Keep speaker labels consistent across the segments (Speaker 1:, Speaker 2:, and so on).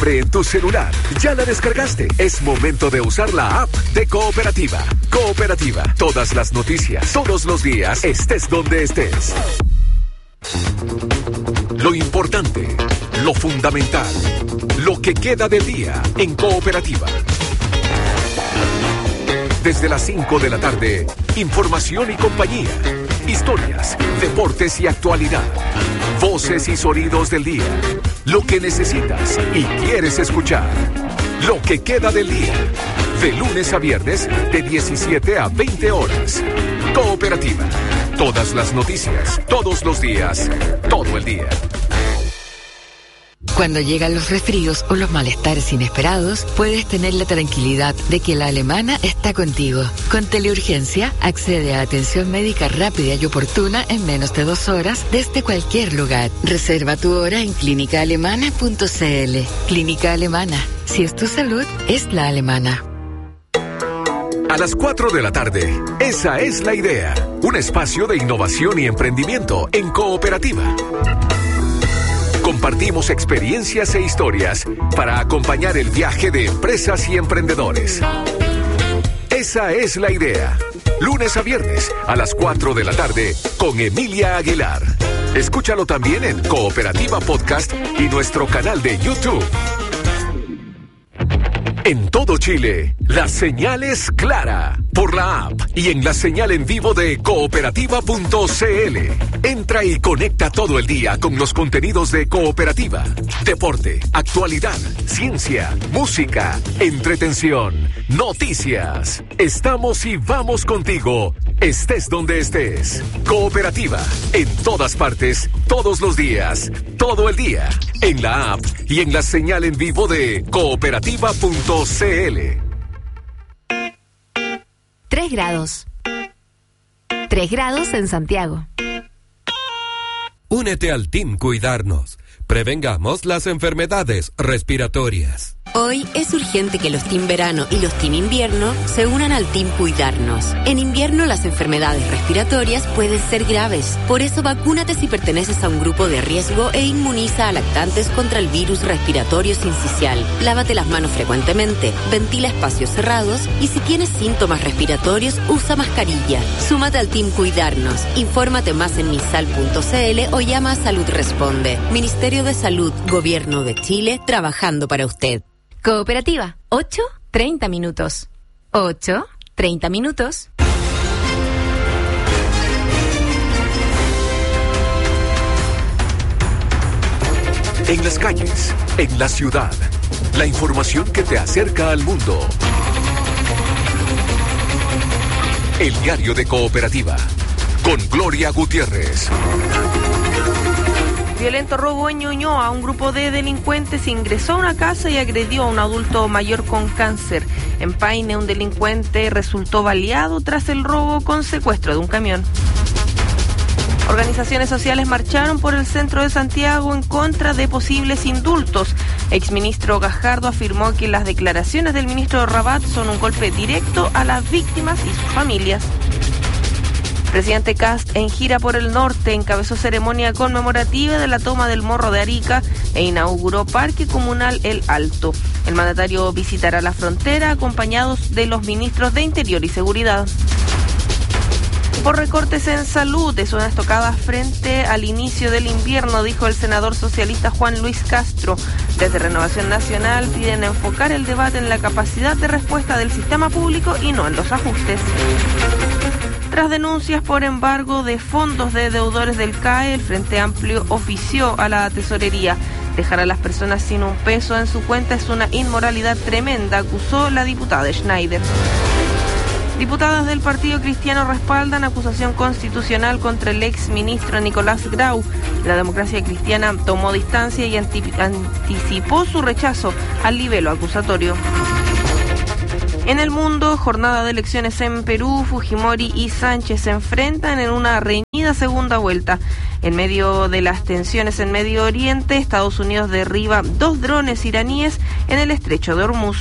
Speaker 1: siempre en tu celular. ¿Ya la descargaste? Es momento de usar la app de Cooperativa. Cooperativa, todas las noticias, todos los días, estés donde estés. Lo importante, lo fundamental, lo que queda del día en Cooperativa. Desde las 5 de la tarde, información y compañía, historias, deportes y actualidad, voces y sonidos del día, lo que necesitas y quieres escuchar, lo que queda del día, de lunes a viernes, de 17 a 20 horas. Cooperativa, todas las noticias, todos los días, todo el día.
Speaker 2: Cuando llegan los resfríos o los malestares inesperados, puedes tener la tranquilidad de que la Alemana está contigo. Con Teleurgencia, accede a atención médica rápida y oportuna en menos de 2 horas desde cualquier lugar. Reserva tu hora en clínicaalemana.cl. Clínica Alemana. Si es tu salud, es la alemana.
Speaker 1: A las 4 de la tarde, esa es la idea. Un espacio de innovación y emprendimiento en Cooperativa. Compartimos experiencias e historias para acompañar el viaje de empresas y emprendedores. Esa es la idea. Lunes a viernes a las 4 de la tarde con Emilia Aguilar. Escúchalo también en Cooperativa Podcast y nuestro canal de YouTube. En todo Chile, la señal es clara por la app y en la señal en vivo de cooperativa.cl. Entra y conecta todo el día con los contenidos de Cooperativa. Deporte, actualidad, ciencia, música, entretención, noticias. Estamos y vamos contigo, estés donde estés. Cooperativa, en todas partes, todos los días, todo el día. En la app y en la señal en vivo de cooperativa.cl.
Speaker 3: 3 grados. 3 grados en Santiago.
Speaker 4: Únete al Team Cuidarnos. Prevengamos las enfermedades respiratorias.
Speaker 5: Hoy es urgente que los Team Verano y los Team Invierno se unan al Team Cuidarnos. En invierno las enfermedades respiratorias pueden ser graves. Por eso vacúnate si perteneces a un grupo de riesgo e inmuniza a lactantes contra el virus respiratorio sincicial. Lávate las manos frecuentemente, ventila espacios cerrados y si tienes síntomas respiratorios, usa mascarilla. Súmate al Team Cuidarnos. Infórmate más en misal.cl o llama a Salud Responde. Ministerio de Salud, Gobierno de Chile, trabajando para usted.
Speaker 3: Cooperativa, 8:30 minutos. 8:30 minutos.
Speaker 1: En las calles, en la ciudad, la información que te acerca al mundo. El diario de Cooperativa, con Gloria Gutiérrez.
Speaker 6: Violento robo en Ñuñoa. Un grupo de delincuentes ingresó a una casa y agredió a un adulto mayor con cáncer. En Paine, un delincuente resultó baleado tras el robo con secuestro de un camión. Organizaciones sociales marcharon por el centro de Santiago en contra de posibles indultos. Exministro Gajardo afirmó que las declaraciones del ministro Rabat son un golpe directo a las víctimas y sus familias. Presidente Kast, en gira por el norte, encabezó ceremonia conmemorativa de la toma del Morro de Arica e inauguró Parque Comunal El Alto. El mandatario visitará la frontera acompañados de los ministros de Interior y Seguridad. Por recortes en salud, es una estocada frente al inicio del invierno, dijo el senador socialista Juan Luis Castro. Desde Renovación Nacional piden enfocar el debate en la capacidad de respuesta del sistema público y no en los ajustes. Tras denuncias por embargo de fondos de deudores del CAE, el Frente Amplio ofició a la tesorería. Dejar a las personas sin un peso en su cuenta es una inmoralidad tremenda, acusó la diputada Schneider. Diputadas del Partido Cristiano respaldan acusación constitucional contra el ex ministro Nicolás Grau. La Democracia Cristiana tomó distancia y anticipó su rechazo al libelo acusatorio. En el mundo, jornada de elecciones en Perú, Fujimori y Sánchez se enfrentan en una reñida segunda vuelta. En medio de las tensiones en Medio Oriente, Estados Unidos derriba 2 drones iraníes en el estrecho de Hormuz.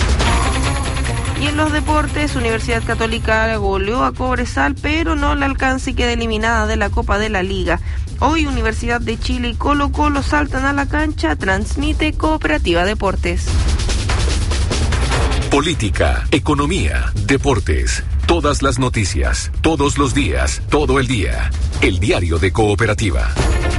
Speaker 6: Y en los deportes, Universidad Católica goleó a Cobresal, pero no la alcanza y queda eliminada de la Copa de la Liga. Hoy Universidad de Chile y Colo-Colo saltan a la cancha, transmite Cooperativa Deportes.
Speaker 1: Política, economía, deportes, todas las noticias, todos los días, todo el día. El diario de Cooperativa.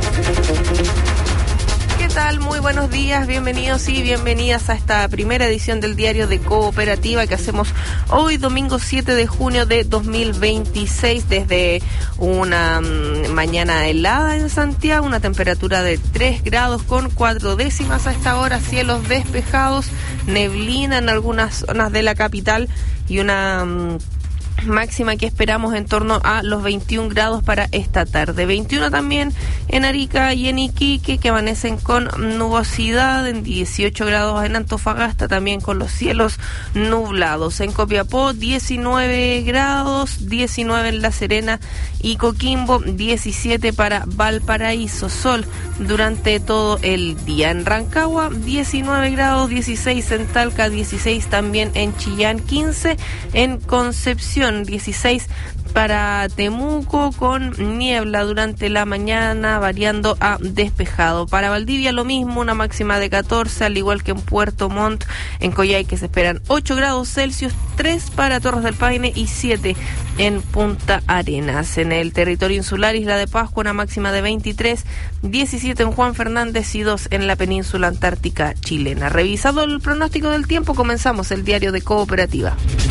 Speaker 6: ¿Qué tal? Muy buenos días, bienvenidos y bienvenidas a esta primera edición del diario de Cooperativa que hacemos hoy, domingo 7 de junio de 2026, desde una mañana helada en Santiago, una temperatura de 3 grados con 4 décimas a esta hora, cielos despejados, neblina en algunas zonas de la capital y una máxima que esperamos en torno a los 21 grados para esta tarde. 21 también en Arica y en Iquique, que amanecen con nubosidad, en 18 grados en Antofagasta, también con los cielos nublados. En Copiapó, 19 grados, 19 en La Serena y Coquimbo, 17 para Valparaíso. Sol durante todo el día. En Rancagua, 19 grados, 16 en Talca, 16 también en Chillán, 15 en Concepción, 16 para Temuco, con niebla durante la mañana, variando a despejado. Para Valdivia lo mismo, una máxima de 14, al igual que en Puerto Montt. En Coyhaique se esperan 8 grados Celsius, 3 para Torres del Paine y 7 en Punta Arenas. En el territorio insular, Isla de Pascua, una máxima de 23, 17 en Juan Fernández y 2 en la península antártica chilena. Revisado el pronóstico del tiempo, comenzamos el diario de Cooperativa.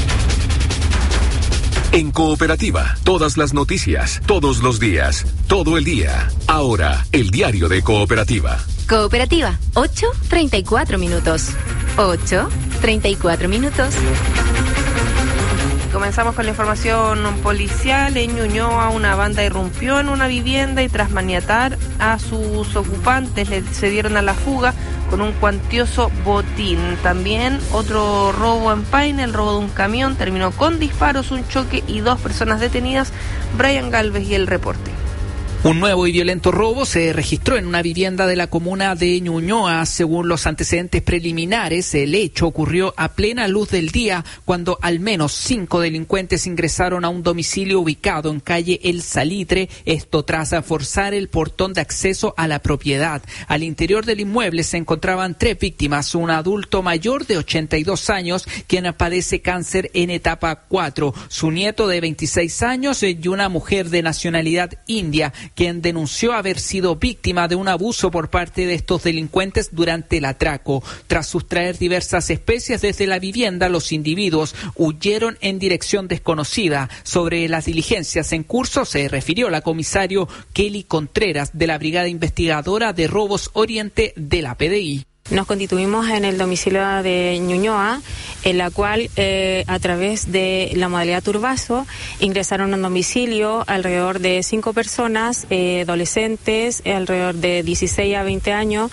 Speaker 1: En Cooperativa, todas las noticias, todos los días, todo el día. Ahora, el diario de Cooperativa.
Speaker 3: Cooperativa, 8:34 minutos. 8:34 minutos.
Speaker 6: Comenzamos con la información policial. En Ñuñoa, una banda irrumpió en una vivienda y tras maniatar a sus ocupantes se dieron a la fuga con un cuantioso botín. También otro robo en Paine, el robo de un camión, terminó con disparos, un choque y 2 personas detenidas. Brian Galvez y el reporte.
Speaker 7: Un nuevo y violento robo se registró en una vivienda de la comuna de Ñuñoa. Según los antecedentes preliminares, el hecho ocurrió a plena luz del día cuando al menos 5 delincuentes ingresaron a un domicilio ubicado en calle El Salitre, esto tras forzar el portón de acceso a la propiedad. Al interior del inmueble se encontraban 3 víctimas, un adulto mayor de 82 años, quien padece cáncer en etapa 4, su nieto de 26 años y una mujer de nacionalidad india, quien denunció haber sido víctima de un abuso por parte de estos delincuentes durante el atraco. Tras sustraer diversas especies desde la vivienda, los individuos huyeron en dirección desconocida. Sobre las diligencias en curso se refirió la comisario Kelly Contreras de la Brigada Investigadora de Robos Oriente de la PDI.
Speaker 8: Nos constituimos en el domicilio de Ñuñoa, en la cual a través de la modalidad Turbazo ingresaron a un domicilio alrededor de 5 personas, adolescentes, alrededor de 16 a 20 años,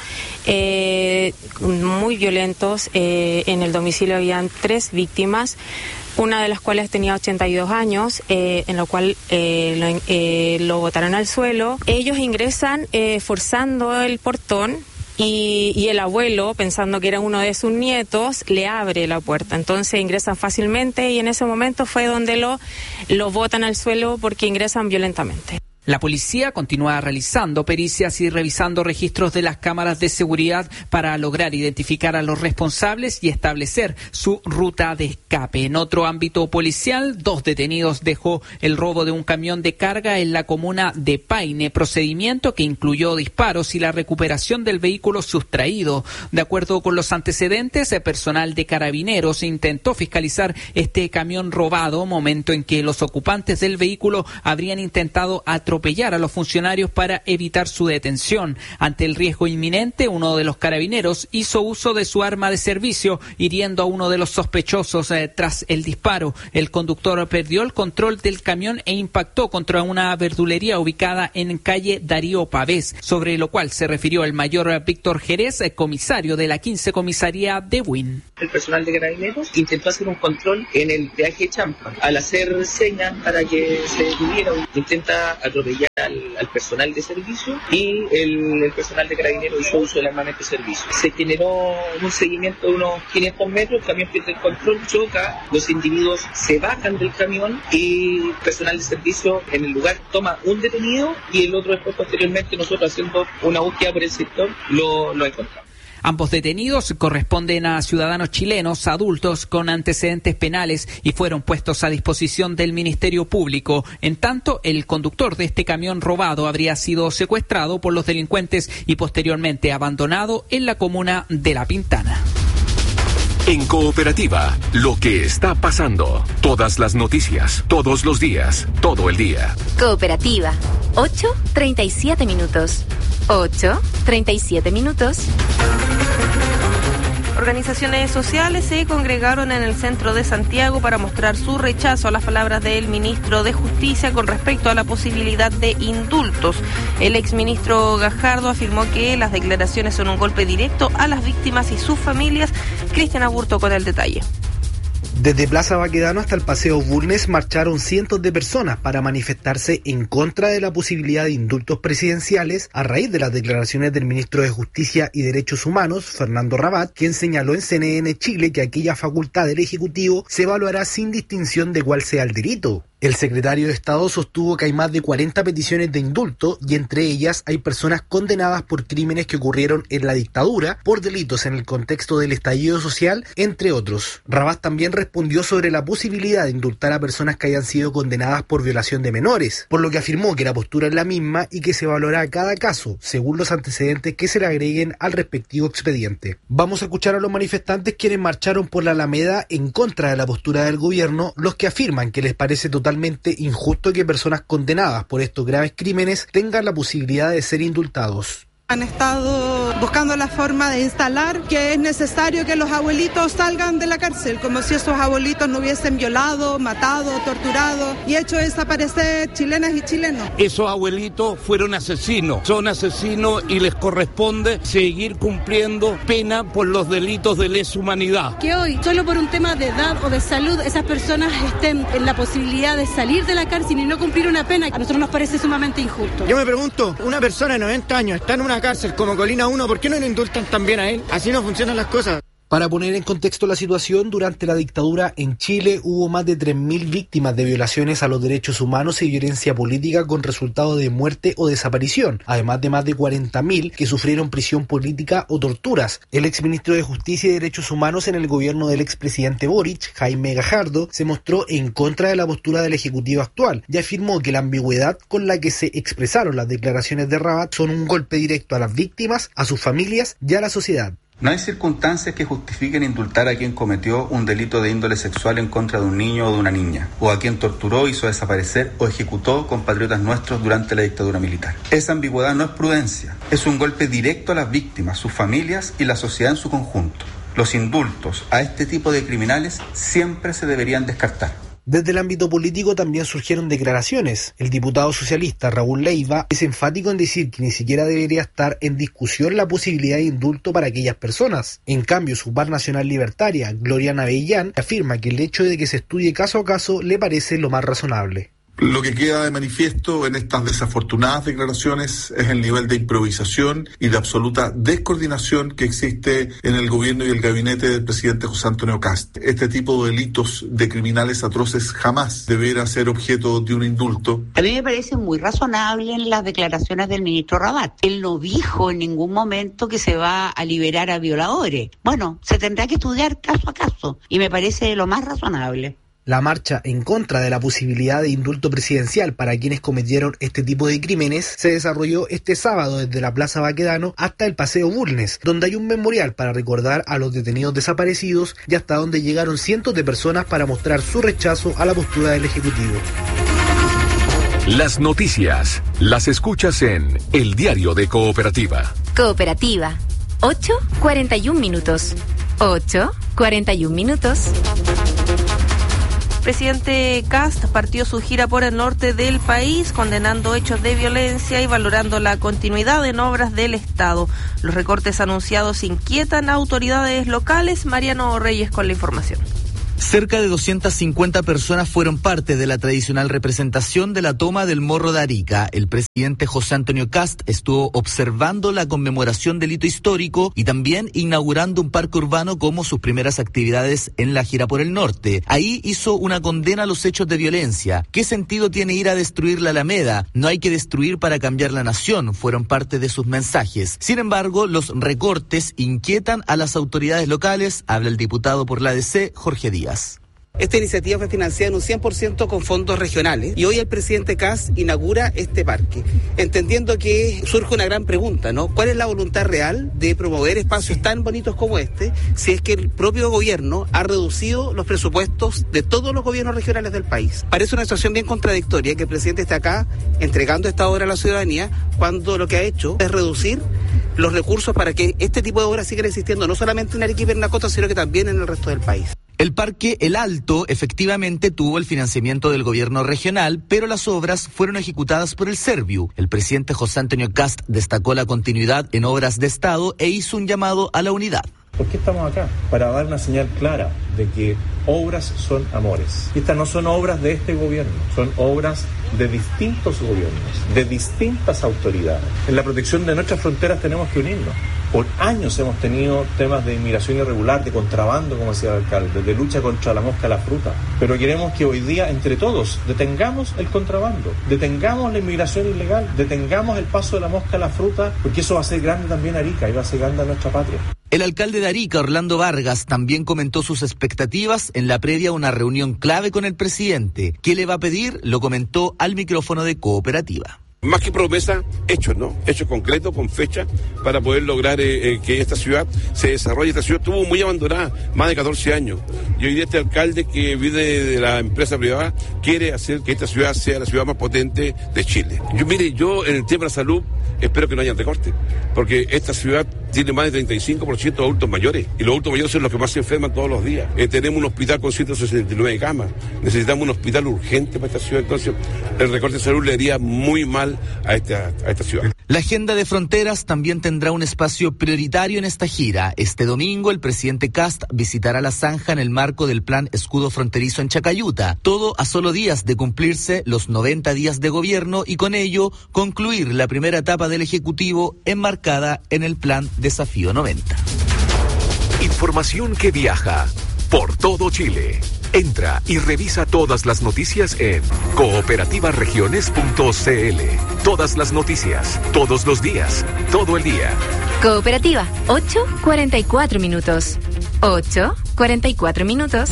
Speaker 8: muy violentos. En el domicilio habían 3 víctimas, una de las cuales tenía 82 años, en lo cual lo botaron al suelo. Ellos ingresan forzando el portón. Y el abuelo, pensando que era uno de sus nietos, le abre la puerta. Entonces ingresan fácilmente y en ese momento fue donde lo botan al suelo porque ingresan violentamente.
Speaker 7: La policía continúa realizando pericias y revisando registros de las cámaras de seguridad para lograr identificar a los responsables y establecer su ruta de escape. En otro ámbito policial, 2 detenidos dejó el robo de un camión de carga en la comuna de Paine, procedimiento que incluyó disparos y la recuperación del vehículo sustraído. De acuerdo con los antecedentes, el personal de Carabineros intentó fiscalizar este camión robado, momento en que los ocupantes del vehículo habrían intentado atropellar a los funcionarios para evitar su detención. Ante el riesgo inminente, uno de los carabineros hizo uso de su arma de servicio, hiriendo a uno de los sospechosos. Tras el disparo, el conductor perdió el control del camión e impactó contra una verdulería ubicada en calle Darío Pavés, sobre lo cual se refirió el mayor Víctor Jerez, comisario de la 15 comisaría de Buin.
Speaker 9: El personal de Carabineros intentó hacer un control en el peaje Champa. Al hacer señas para que se detuviera, intenta atropellar atropellar al personal de servicio y el personal de Carabineros hizo uso del armamento de servicio. Se generó un seguimiento de unos 500 metros, el camión pierde el control, choca, los individuos se bajan del camión y el personal de servicio en el lugar toma un detenido y el otro después posteriormente nosotros haciendo una búsqueda por el sector lo encontramos.
Speaker 7: Ambos detenidos corresponden a ciudadanos chilenos adultos con antecedentes penales y fueron puestos a disposición del Ministerio Público. En tanto, el conductor de este camión robado habría sido secuestrado por los delincuentes y posteriormente abandonado en la comuna de La Pintana.
Speaker 1: En Cooperativa, lo que está pasando. Todas las noticias, todos los días, todo el día.
Speaker 3: Cooperativa, 8:37 minutos. 8:37 minutos.
Speaker 6: Organizaciones sociales se congregaron en el centro de Santiago para mostrar su rechazo a las palabras del ministro de Justicia con respecto a la posibilidad de indultos. El exministro Gajardo afirmó que las declaraciones son un golpe directo a las víctimas y sus familias. Cristian Aburto con el detalle.
Speaker 10: Desde Plaza Baquedano hasta el Paseo Bulnes marcharon cientos de personas para manifestarse en contra de la posibilidad de indultos presidenciales a raíz de las declaraciones del ministro de Justicia y Derechos Humanos, Fernando Rabat, quien señaló en CNN Chile que aquella facultad del Ejecutivo se evaluará sin distinción de cuál sea el delito. El secretario de Estado sostuvo que hay más de 40 peticiones de indulto y entre ellas hay personas condenadas por crímenes que ocurrieron en la dictadura, por delitos en el contexto del estallido social, entre otros. Rabat también respondió sobre la posibilidad de indultar a personas que hayan sido condenadas por violación de menores, por lo que afirmó que la postura es la misma y que se valorará cada caso, según los antecedentes que se le agreguen al respectivo expediente. Vamos a escuchar a los manifestantes quienes marcharon por la Alameda en contra de la postura del gobierno, los que afirman que les parece totalmente injusto que personas condenadas por estos graves crímenes tengan la posibilidad de ser indultados.
Speaker 11: Han estado buscando la forma de instalar que es necesario que los abuelitos salgan de la cárcel, como si esos abuelitos no hubiesen violado, matado, torturado y hecho desaparecer chilenas y chilenos.
Speaker 12: Esos abuelitos fueron asesinos, son asesinos y les corresponde seguir cumpliendo pena por los delitos de lesa humanidad.
Speaker 13: Que hoy, solo por un tema de edad o de salud, esas personas estén en la posibilidad de salir de la cárcel y no cumplir una pena, a nosotros nos parece sumamente injusto.
Speaker 14: Yo me pregunto, una persona de 90 años está en una cárcel como Colina 1, ¿por qué no le indultan también a él? Así no funcionan las cosas.
Speaker 10: Para poner en contexto la situación, durante la dictadura en Chile hubo más de 3.000 víctimas de violaciones a los derechos humanos y violencia política con resultado de muerte o desaparición, además de más de 40.000 que sufrieron prisión política o torturas. El exministro de Justicia y Derechos Humanos en el gobierno del expresidente Boric, Jaime Gajardo, se mostró en contra de la postura del Ejecutivo actual y afirmó que la ambigüedad con la que se expresaron las declaraciones de Rabat son un golpe directo a las víctimas, a sus familias y a la sociedad.
Speaker 15: No hay circunstancias que justifiquen indultar a quien cometió un delito de índole sexual en contra de un niño o de una niña, o a quien torturó, hizo desaparecer o ejecutó compatriotas nuestros durante la dictadura militar. Esa ambigüedad no es prudencia, es un golpe directo a las víctimas, sus familias y la sociedad en su conjunto. Los indultos a este tipo de criminales siempre se deberían descartar.
Speaker 10: Desde el ámbito político también surgieron declaraciones. El diputado socialista Raúl Leiva es enfático en decir que ni siquiera debería estar en discusión la posibilidad de indulto para aquellas personas. En cambio, su par nacional libertaria, Gloriana Bellán, afirma que el hecho de que se estudie caso a caso le parece lo más razonable.
Speaker 16: Lo que queda de manifiesto en estas desafortunadas declaraciones es el nivel de improvisación y de absoluta descoordinación que existe en el gobierno y el gabinete del presidente José Antonio Kast. Este tipo de delitos de criminales atroces jamás deberá ser objeto de un indulto.
Speaker 17: A mí me parece muy razonable en las declaraciones del ministro Rabat. Él no dijo en ningún momento que se va a liberar a violadores. Bueno, se tendrá que estudiar caso a caso y me parece lo más razonable.
Speaker 10: La marcha en contra de la posibilidad de indulto presidencial para quienes cometieron este tipo de crímenes se desarrolló este sábado desde la Plaza Baquedano hasta el Paseo Bulnes, donde hay un memorial para recordar a los detenidos desaparecidos y hasta donde llegaron cientos de personas para mostrar su rechazo a la postura del Ejecutivo.
Speaker 1: Las noticias las escuchas en El Diario de Cooperativa.
Speaker 3: Cooperativa, 8:41 minutos. 8:41 minutos.
Speaker 6: Presidente Kast partió su gira por el norte del país, condenando hechos de violencia y valorando la continuidad en obras del Estado. Los recortes anunciados inquietan a autoridades locales. Mariano Reyes con la información.
Speaker 18: Cerca de 250 personas fueron parte de la tradicional representación de la toma del Morro de Arica. El presidente José Antonio Kast estuvo observando la conmemoración del hito histórico y también inaugurando un parque urbano como sus primeras actividades en la gira por el norte. Ahí hizo una condena a los hechos de violencia. ¿Qué sentido tiene ir a destruir la Alameda? No hay que destruir para cambiar la nación, fueron parte de sus mensajes. Sin embargo, los recortes inquietan a las autoridades locales, habla el diputado por la ADC, Jorge Díaz.
Speaker 19: Esta iniciativa fue financiada en un 100% con fondos regionales y hoy el presidente Kast inaugura este parque, entendiendo que surge una gran pregunta, ¿no? ¿Cuál es la voluntad real de promover espacios tan bonitos como este si es que el propio gobierno ha reducido los presupuestos de todos los gobiernos regionales del país? Parece una situación bien contradictoria que el presidente esté acá entregando esta obra a la ciudadanía cuando lo que ha hecho es reducir los recursos para que este tipo de obras sigan existiendo no solamente en Arequipa y Nacota, sino que también en el resto del país.
Speaker 18: El Parque El Alto efectivamente tuvo el financiamiento del gobierno regional, pero las obras fueron ejecutadas por el Serviu. El presidente José Antonio Kast destacó la continuidad en obras de Estado e hizo un llamado a la unidad.
Speaker 20: ¿Por qué estamos acá? Para dar una señal clara de que obras son amores. Y estas no son obras de este gobierno, son obras de distintos gobiernos, de distintas autoridades. En la protección de nuestras fronteras tenemos que unirnos. Por años hemos tenido temas de inmigración irregular, de contrabando, como decía el alcalde, de lucha contra la mosca, la fruta. Pero queremos que hoy día, entre todos, detengamos el contrabando, detengamos la inmigración ilegal, detengamos el paso de la mosca, la fruta, porque eso va a ser grande también Arica y va a ser grande a nuestra patria.
Speaker 18: El alcalde de Arica, Orlando Vargas, también comentó sus expectativas en la previa a una reunión clave con el presidente. ¿Qué le va a pedir? Lo comentó al micrófono de Cooperativa.
Speaker 21: Más que promesa, hechos, ¿no? Hechos concretos, con fecha, para poder lograr que esta ciudad se desarrolle. Esta ciudad estuvo muy abandonada, más de 14 años. Y hoy día este alcalde que vive de la empresa privada quiere hacer que esta ciudad sea la ciudad más potente de Chile. Yo en el tema de la salud espero que no haya recorte, porque esta ciudad tiene más de 35% de adultos mayores, y los adultos mayores son los que más se enferman todos los días. Tenemos un hospital con 169 camas, necesitamos un hospital urgente para esta ciudad, entonces el recorte de salud le haría muy mal a esta ciudad.
Speaker 18: La agenda de fronteras también tendrá un espacio prioritario en esta gira. Este domingo el presidente Kast visitará la zanja en el marco del plan Escudo Fronterizo en Chacayuta, todo a solo días de cumplirse los 90 días de gobierno y con ello concluir la primera etapa del Ejecutivo enmarcada en el plan Desafío 90.
Speaker 1: Información que viaja por todo Chile. Entra y revisa todas las noticias en cooperativaregiones.cl. Todas las noticias, todos los días, todo el día.
Speaker 3: Cooperativa, 8:44 minutos. 8:44 minutos.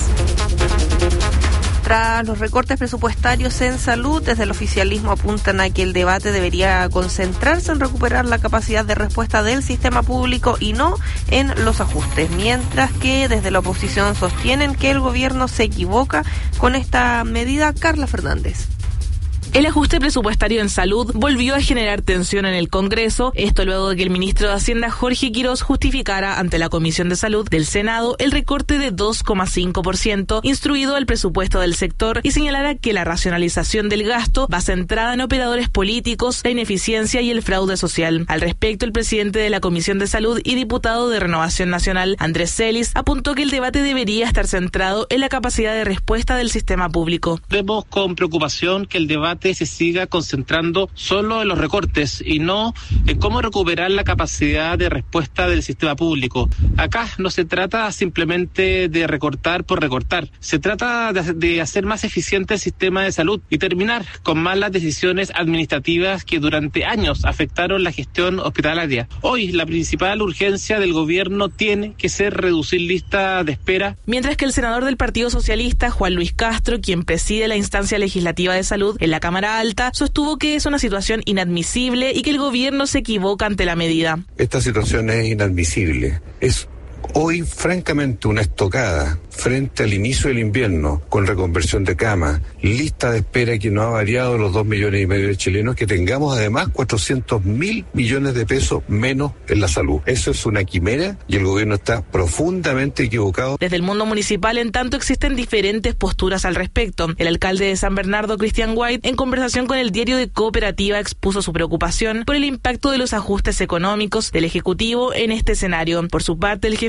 Speaker 6: Tras los recortes presupuestarios en salud, desde el oficialismo apuntan a que el debate debería concentrarse en recuperar la capacidad de respuesta del sistema público y no en los ajustes, mientras que desde la oposición sostienen que el gobierno se equivoca con esta medida. Carla Fernández.
Speaker 22: El ajuste presupuestario en salud volvió a generar tensión en el Congreso, esto luego de que el ministro de Hacienda Jorge Quirós justificara ante la Comisión de Salud del Senado el recorte de 2,5% instruido al presupuesto del sector y señalara que la racionalización del gasto va centrada en operadores políticos, la ineficiencia y el fraude social. Al respecto, el presidente de la Comisión de Salud y diputado de Renovación Nacional, Andrés Celis, apuntó que el debate debería estar centrado en la capacidad de respuesta del sistema público.
Speaker 23: Vemos con preocupación que el debate se siga concentrando solo en los recortes y no en cómo recuperar la capacidad de respuesta del sistema público. Acá no se trata simplemente de recortar por recortar, se trata de hacer más eficiente el sistema de salud y terminar con malas decisiones administrativas que durante años afectaron la gestión hospitalaria. Hoy la principal urgencia del gobierno tiene que ser reducir listas de espera.
Speaker 22: Mientras que el senador del Partido Socialista, Juan Luis Castro, quien preside la instancia legislativa de salud en la Cámara Alta, sostuvo que es una situación inadmisible y que el gobierno se equivoca ante la medida.
Speaker 24: Esta situación es inadmisible. Es hoy, francamente, una estocada frente al inicio del invierno, con reconversión de camas, lista de espera que no ha variado los 2,5 millones de chilenos, que tengamos además 400.000 millones de pesos menos en la salud. Eso es una quimera y el gobierno está profundamente equivocado.
Speaker 22: Desde el mundo municipal, en tanto, existen diferentes posturas al respecto. El alcalde de San Bernardo, Cristian White, en conversación con el diario de Cooperativa, expuso su preocupación por el impacto de los ajustes económicos del Ejecutivo en este escenario. Por su parte, el jefe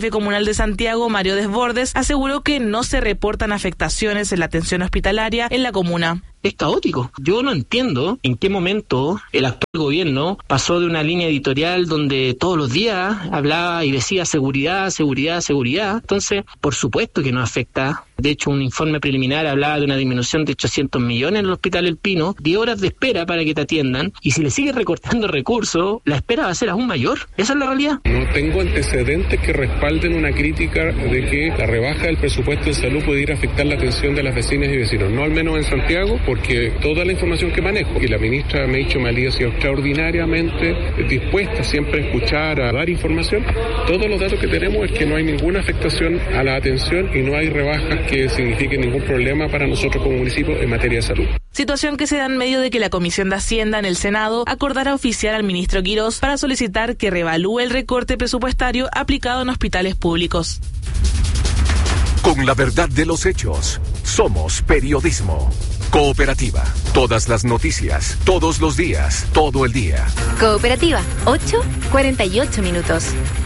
Speaker 22: jefe comunal de Santiago, Mario Desbordes, aseguró que no se reportan afectaciones en la atención hospitalaria en la comuna.
Speaker 2: Es caótico. Yo no entiendo en qué momento el actual gobierno pasó de una línea editorial donde todos los días hablaba y decía seguridad, seguridad, seguridad. Entonces, por supuesto que nos afecta. De hecho, un informe preliminar hablaba de una disminución de 800 millones en el Hospital El Pino, 10 horas de espera para que te atiendan, y si le sigues recortando recursos, la espera va a ser aún mayor. Esa es la realidad.
Speaker 4: No tengo antecedentes que respalden una crítica de que la rebaja del presupuesto de salud pudiera afectar la atención de las vecinas y vecinos, no al menos en Santiago, porque toda la información que manejo, y la ministra Meitxo Malí ha sido extraordinariamente dispuesta siempre a escuchar, a dar información, todos los datos que tenemos es que no hay ninguna afectación a la atención y no hay rebajas que signifique ningún problema para nosotros como municipio en materia de salud.
Speaker 22: Situación que se da en medio de que la Comisión de Hacienda en el Senado acordará oficiar al ministro Quirós para solicitar que reevalúe el recorte presupuestario aplicado en hospitales públicos.
Speaker 1: Con la verdad de los hechos, somos periodismo. Cooperativa. Todas las noticias, todos los días, todo el día.
Speaker 3: Cooperativa, 8:48 minutos.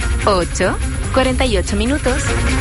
Speaker 3: 8:48 minutos.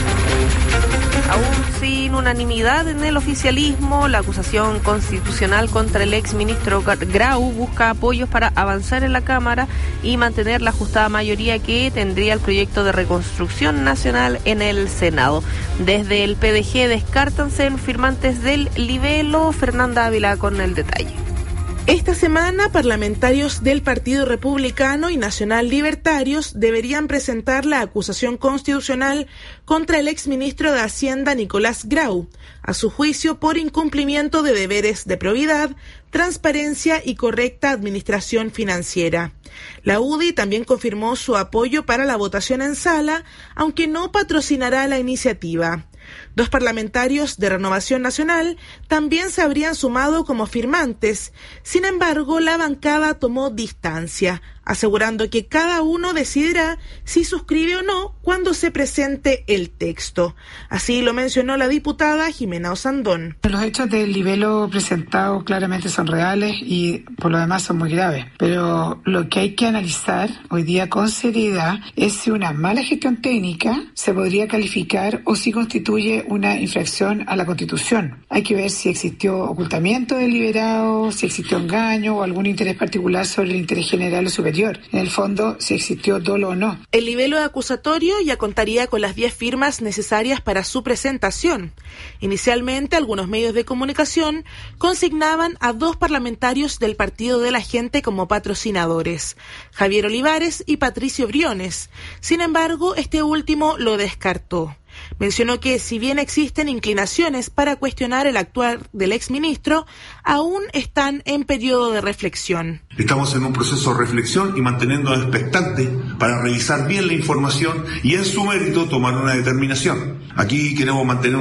Speaker 6: Aún sin unanimidad en el oficialismo, la acusación constitucional contra el exministro Grau busca apoyos para avanzar en la Cámara y mantener la ajustada mayoría que tendría el proyecto de reconstrucción nacional en el Senado. Desde el PDG descartan ser firmantes del libelo. Fernanda Ávila con el detalle.
Speaker 5: Esta semana, parlamentarios del Partido Republicano y Nacional Libertarios deberían presentar la acusación constitucional contra el exministro de Hacienda Nicolás Grau, a su juicio por incumplimiento de deberes de probidad, transparencia y correcta administración financiera. La UDI también confirmó su apoyo para la votación en sala, aunque no patrocinará la iniciativa. Dos parlamentarios de Renovación Nacional también se habrían sumado como firmantes. Sin embargo, la bancada tomó distancia, asegurando que cada uno decidirá si suscribe o no cuando se presente el texto. Así lo mencionó la diputada Jimena Osandón.
Speaker 8: Los hechos del libelo presentado claramente son reales y por lo demás son muy graves. Pero lo que hay que analizar hoy día con seriedad es si una mala gestión técnica se podría calificar o si constituye una infracción a la Constitución. Hay que ver si existió ocultamiento deliberado, si existió engaño o algún interés particular sobre el interés general o superior. En el fondo, si existió dolo o no.
Speaker 5: El libelo acusatorio ya contaría con las 10 firmas necesarias para su presentación. Inicialmente, algunos medios de comunicación consignaban a 2 parlamentarios del Partido de la Gente como patrocinadores, Javier Olivares y Patricio Briones. Sin embargo, este último lo descartó. Mencionó que si bien existen inclinaciones para cuestionar el actuar del exministro, aún están en periodo de reflexión.
Speaker 25: Estamos en un proceso de reflexión y manteniéndonos expectantes para revisar bien la información y en su mérito tomar una determinación. Aquí queremos mantener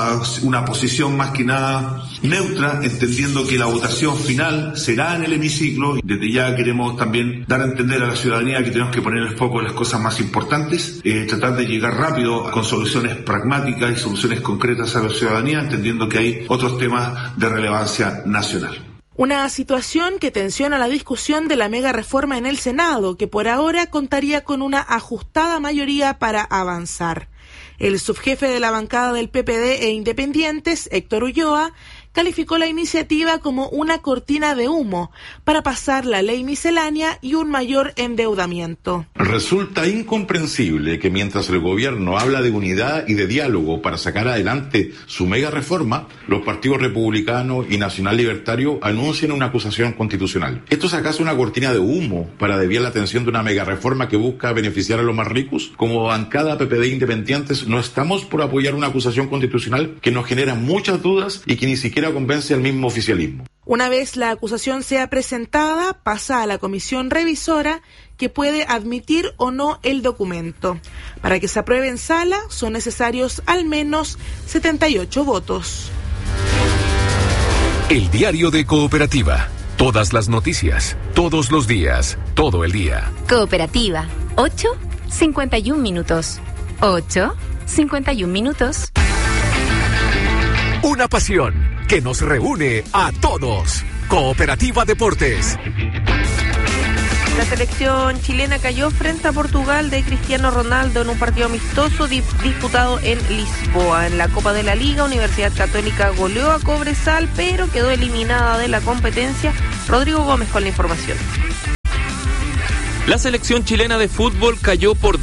Speaker 25: una posición más que nada neutra, entendiendo que la votación final será en el hemiciclo. Desde ya queremos también dar a entender a la ciudadanía que tenemos que poner el foco en las cosas más importantes, tratar de llegar rápido con soluciones pragmáticas y soluciones concretas a la ciudadanía, entendiendo que hay otros temas de relevancia nacional.
Speaker 5: Una situación que tensiona la discusión de la mega reforma en el Senado, que por ahora contaría con una ajustada mayoría para avanzar. El subjefe de la bancada del PPD e Independientes, Héctor Ulloa, calificó la iniciativa como una cortina de humo para pasar la ley miscelánea y un mayor endeudamiento.
Speaker 26: Resulta incomprensible que mientras el gobierno habla de unidad y de diálogo para sacar adelante su mega reforma, los partidos republicano y nacional libertario anuncien una acusación constitucional. ¿Esto es acaso una cortina de humo para desviar la atención de una mega reforma que busca beneficiar a los más ricos? Como bancada PPD Independientes no estamos por apoyar una acusación constitucional que nos genera muchas dudas y que ni siquiera convence al mismo oficialismo.
Speaker 5: Una vez la acusación sea presentada, pasa a la comisión revisora que puede admitir o no el documento. Para que se apruebe en sala son necesarios al menos 78 votos.
Speaker 1: El diario de Cooperativa. Todas las noticias, todos los días, todo el día.
Speaker 3: Cooperativa, 8:51 minutos. 8:51 minutos.
Speaker 1: Una pasión que nos reúne a todos. Cooperativa Deportes.
Speaker 6: La selección chilena cayó frente a Portugal de Cristiano Ronaldo en un partido amistoso disputado en Lisboa. En la Copa de la Liga, Universidad Católica goleó a Cobresal, pero quedó eliminada de la competencia. Rodrigo Gómez con la información.
Speaker 7: La selección chilena de fútbol cayó por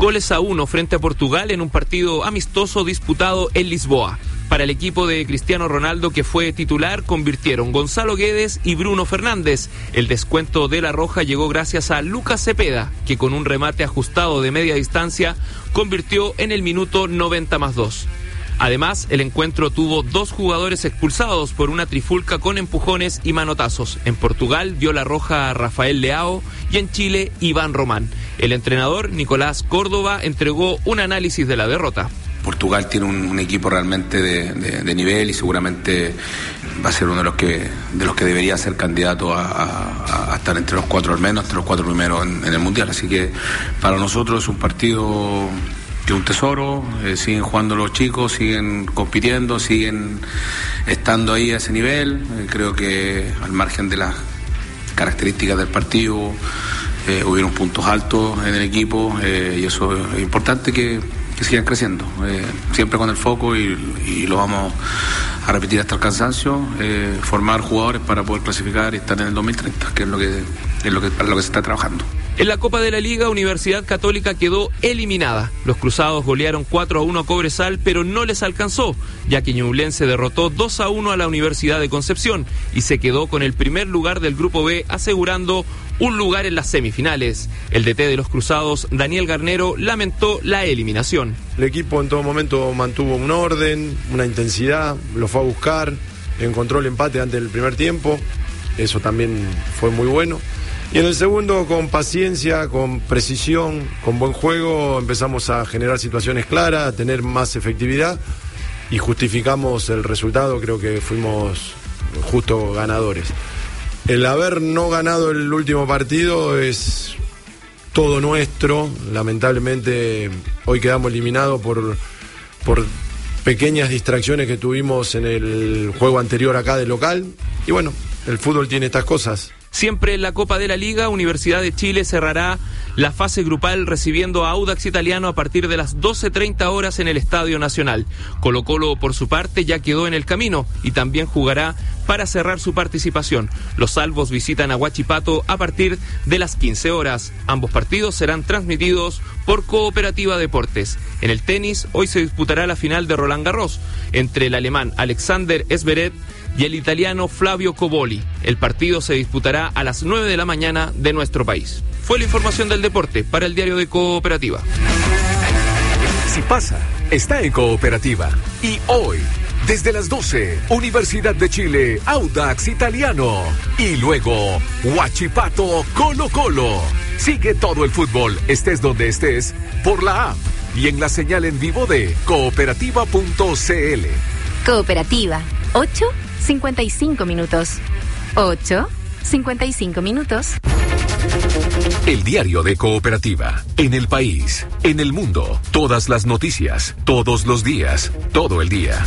Speaker 7: 2-1 frente a Portugal en un partido amistoso disputado en Lisboa. Para el equipo de Cristiano Ronaldo, que fue titular, convirtieron Gonzalo Guedes y Bruno Fernández. El descuento de la Roja llegó gracias a Lucas Cepeda, que con un remate ajustado de media distancia convirtió en el minuto 90+2. Además, el encuentro tuvo 2 jugadores expulsados por una trifulca con empujones y manotazos. En Portugal dio la roja a Rafael Leao y en Chile Iván Román. El entrenador Nicolás Córdoba entregó un análisis de la derrota.
Speaker 9: Portugal tiene un equipo realmente de nivel y seguramente va a ser uno de los que debería ser candidato a estar entre los 4 al menos, entre los 4 primeros en el Mundial. Así que para nosotros es un partido que es un tesoro, siguen jugando los chicos, siguen compitiendo, siguen estando ahí a ese nivel. Creo que al margen de las características del partido hubieron puntos altos en el equipo y eso es importante que sigan creciendo, siempre con el foco y lo vamos a repetir hasta el cansancio, formar jugadores para poder clasificar y estar en el 2030, que es para lo que se está trabajando.
Speaker 7: En la Copa de la Liga, Universidad Católica quedó eliminada. Los cruzados golearon 4-1 a Cobresal, pero no les alcanzó, ya que Ñublense derrotó 2-1 a la Universidad de Concepción y se quedó con el primer lugar del Grupo B, asegurando un lugar en las semifinales. El DT de los cruzados, Daniel Garnero, lamentó la eliminación.
Speaker 11: El equipo en todo momento mantuvo un orden, una intensidad, lo fue a buscar, encontró el empate antes del primer tiempo, eso también fue muy bueno. Y en el segundo, con paciencia, con precisión, con buen juego, empezamos a generar situaciones claras, a tener más efectividad y justificamos el resultado. Creo que fuimos justo ganadores. El haber no ganado el último partido es todo nuestro. Lamentablemente hoy quedamos eliminados por pequeñas distracciones que tuvimos en el juego anterior acá de local. Y bueno, el fútbol tiene estas cosas.
Speaker 7: Siempre en la Copa de la Liga, Universidad de Chile cerrará la fase grupal recibiendo a Audax Italiano a partir de las 12:30 horas en el Estadio Nacional. Colo-Colo, por su parte, ya quedó en el camino y también jugará para cerrar su participación. Los salvos visitan a Huachipato a partir de las 15 horas. Ambos partidos serán transmitidos por Cooperativa Deportes. En el tenis, hoy se disputará la final de Roland Garros entre el alemán Alexander Zverev y el italiano Flavio Cobolli. El partido se disputará a las 9 de la mañana de nuestro país. Fue la información del deporte para el diario de Cooperativa.
Speaker 1: Si pasa, está en Cooperativa. Y hoy, desde las 12, Universidad de Chile, Audax Italiano. Y luego, Huachipato, Colo-Colo. Sigue todo el fútbol, estés donde estés, por la app y en la señal en vivo de cooperativa.cl.
Speaker 3: Cooperativa, 8:55 minutos. 8:55 minutos.
Speaker 1: El diario de Cooperativa. En el país, en el mundo, todas las noticias, todos los días, todo el día.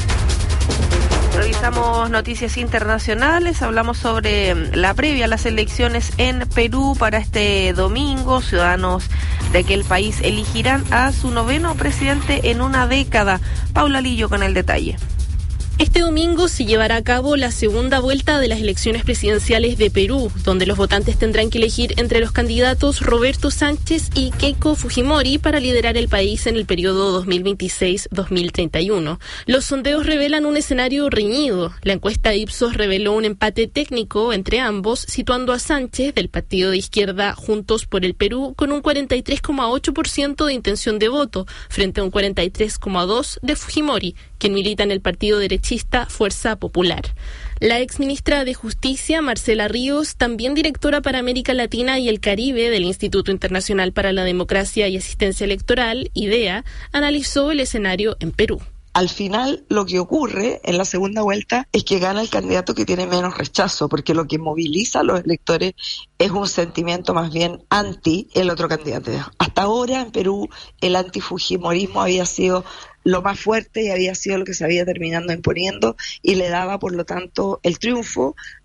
Speaker 6: Revisamos noticias internacionales, hablamos sobre la previa a las elecciones en Perú para este domingo. Ciudadanos de aquel país elegirán a su 9º presidente en una década. Paula Lillo con el detalle.
Speaker 12: Este domingo se llevará a cabo la segunda vuelta de las elecciones presidenciales de Perú, donde los votantes tendrán que elegir entre los candidatos Roberto Sánchez y Keiko Fujimori para liderar el país en el periodo 2026-2031. Los sondeos revelan un escenario reñido. La encuesta Ipsos reveló un empate técnico entre ambos, situando a Sánchez, del partido de izquierda Juntos por el Perú, con un 43,8% de intención de voto, frente a un 43,2% de Fujimori, quien milita en el partido derechista Fuerza Popular. La exministra de Justicia, Marcela Ríos, también directora para América Latina y el Caribe del Instituto Internacional para la Democracia y Asistencia Electoral, IDEA, analizó el escenario en Perú.
Speaker 13: Al final, lo que ocurre en la segunda vuelta es que gana el candidato que tiene menos rechazo, porque lo que moviliza a los electores es un sentimiento más bien anti el otro candidato. Hasta ahora en Perú el antifujimorismo había sido lo más fuerte y había sido lo que se había terminado imponiendo y le daba, por lo tanto, el triunfo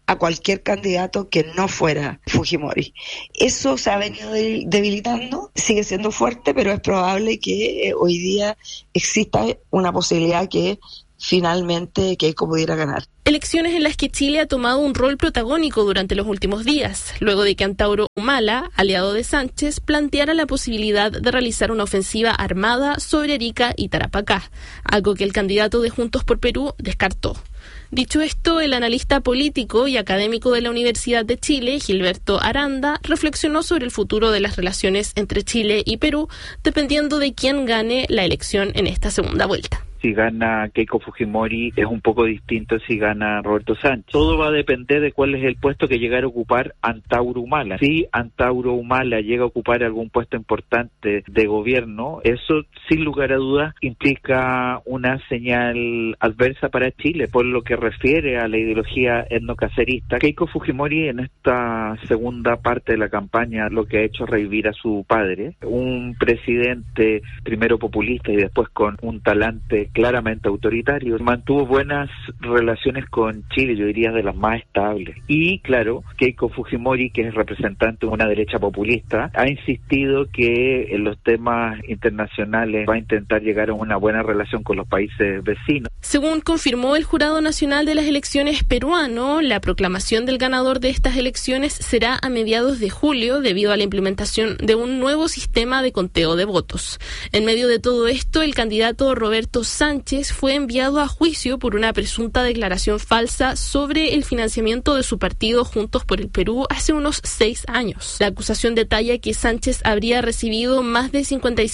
Speaker 13: a cualquier candidato que no fuera Fujimori. Eso se ha venido debilitando, sigue siendo fuerte, pero es probable que hoy día exista una posibilidad que finalmente Keiko pudiera ganar.
Speaker 12: Elecciones en las que Chile ha tomado un rol protagónico durante los últimos días, luego de que Antauro Humala, aliado de Sánchez, planteara la posibilidad de realizar una ofensiva armada sobre Arica y Tarapacá, algo que el candidato de Juntos por Perú descartó. Dicho esto, el analista político y académico de la Universidad de Chile, Gilberto Aranda, reflexionó sobre el futuro de las relaciones entre Chile y Perú, dependiendo de quién gane la elección en esta segunda vuelta.
Speaker 10: Si gana Keiko Fujimori es un poco distinto si gana Roberto Sánchez. Todo va a depender de cuál es el puesto que llegara a ocupar Antauro Humala. Si Antauro Humala llega a ocupar algún puesto importante de gobierno, eso sin lugar a dudas implica una señal adversa para Chile por lo que refiere a la ideología etnocacerista. Keiko Fujimori en esta segunda parte de la campaña lo que ha hecho es revivir a su padre, un presidente primero populista y después con un talante claramente autoritario. Mantuvo buenas relaciones con Chile, yo diría de las más estables. Y claro, Keiko Fujimori, que es representante de una derecha populista, ha insistido que en los temas internacionales va a intentar llegar a una buena relación con los países vecinos.
Speaker 12: Según confirmó el Jurado Nacional de las Elecciones peruano, la proclamación del ganador de estas elecciones será a mediados de julio debido a la implementación de un nuevo sistema de conteo de votos. En medio de todo esto, el candidato Roberto Sánchez fue enviado a juicio por una presunta declaración falsa sobre el financiamiento de su partido Juntos por el Perú hace unos 6 años. La acusación detalla que Sánchez habría recibido más de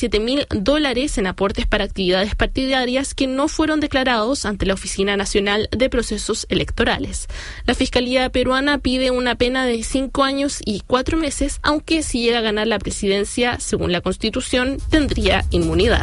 Speaker 12: $57,000 en aportes para actividades partidarias que no fueron declarados ante la Oficina Nacional de Procesos Electorales. La Fiscalía peruana pide una pena de 5 años y 4 meses, aunque si llega a ganar la presidencia, según la Constitución, tendría inmunidad.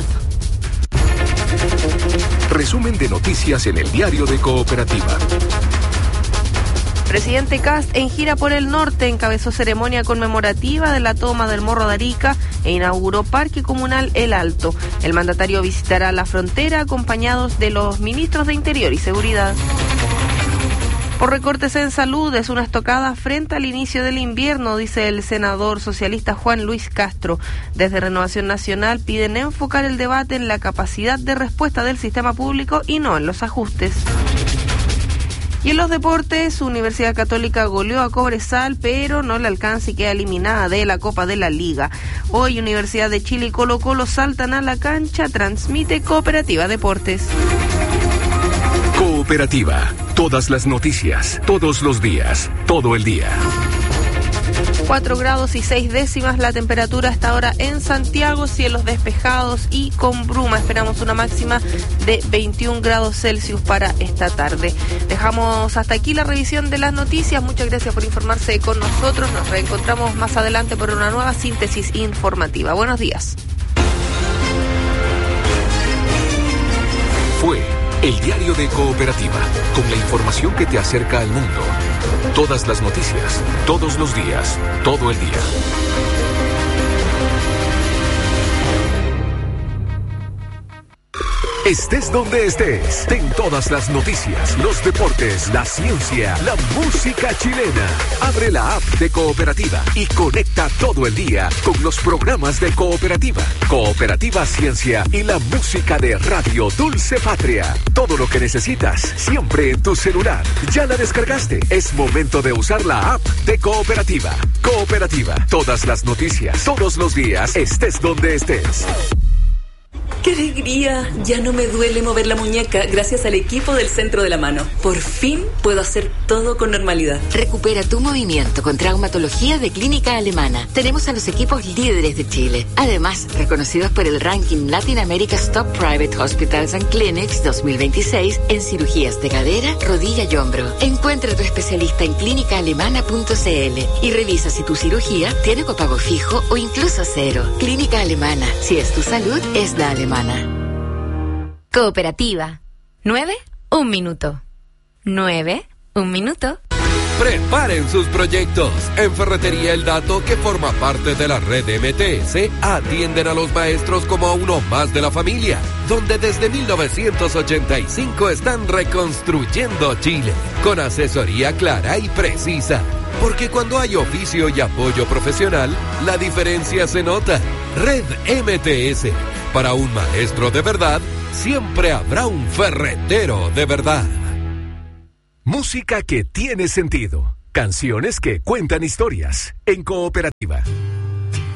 Speaker 1: Resumen de noticias en el Diario de Cooperativa.
Speaker 6: Presidente Kast en gira por el norte encabezó ceremonia conmemorativa de la toma del Morro de Arica e inauguró Parque Comunal El Alto. El mandatario visitará la frontera acompañados de los ministros de Interior y Seguridad. Por recortes en salud es una estocada frente al inicio del invierno, dice el senador socialista Juan Luis Castro. Desde Renovación Nacional piden enfocar el debate en la capacidad de respuesta del sistema público y no en los ajustes. Y en los deportes, Universidad Católica goleó a Cobresal, pero no le alcanza y queda eliminada de la Copa de la Liga. Hoy Universidad de Chile y Colo-Colo saltan a la cancha, transmite Cooperativa Deportes.
Speaker 1: Cooperativa, todas las noticias, todos los días, todo el día.
Speaker 6: 4 grados y 6 décimas la temperatura hasta ahora en Santiago, cielos despejados y con bruma. Esperamos una máxima de 21 grados Celsius para esta tarde. Dejamos hasta aquí la revisión de las noticias. Muchas gracias por informarse con nosotros. Nos reencontramos más adelante por una nueva síntesis informativa. Buenos días.
Speaker 1: Fue el Diario de Cooperativa, con la información que te acerca al mundo. Todas las noticias, todos los días, todo el día. Estés donde estés, ten todas las noticias, los deportes, la ciencia, la música chilena. Abre la app de Cooperativa y conecta todo el día con los programas de Cooperativa, Cooperativa Ciencia y la música de Radio Dulce Patria. Todo lo que necesitas, siempre en tu celular. ¿Ya la descargaste? Es momento de usar la app de Cooperativa. Cooperativa, todas las noticias, todos los días, estés donde estés.
Speaker 14: ¡Qué alegría! Ya no me duele mover la muñeca gracias al equipo del Centro de la Mano. Por fin puedo hacer todo con normalidad.
Speaker 15: Recupera tu movimiento con traumatología de Clínica Alemana. Tenemos a los equipos líderes de Chile. Además, reconocidos por el ranking Latin America's Top Private Hospitals and Clinics 2026 en cirugías de cadera, rodilla y hombro. Encuentra a tu especialista en clínicaalemana.cl y revisa si tu cirugía tiene copago fijo o incluso cero. Clínica Alemana. Si es tu salud, es la alemana.
Speaker 3: Cooperativa. 9, 1 minuto. 9, 1 minuto.
Speaker 1: Preparen sus proyectos. En Ferretería El Dato, que forma parte de la red MTS, atienden a los maestros como a uno más de la familia, donde desde 1985 están reconstruyendo Chile, con asesoría clara y precisa. Porque cuando hay oficio y apoyo profesional, la diferencia se nota. Red MTS. Para un maestro de verdad, siempre habrá un ferretero de verdad. Música que tiene sentido. Canciones que cuentan historias. En Cooperativa.